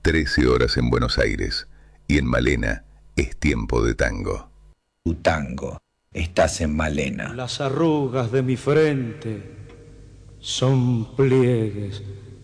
13 horas en Buenos Aires y en Malena es tiempo de tango. Tu tango, estás en Malena. Las arrugas de mi frente son pliegues